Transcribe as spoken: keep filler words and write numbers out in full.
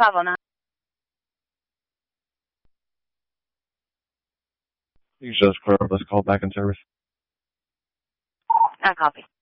problem. You just clear up. Let's call back in service. I copy.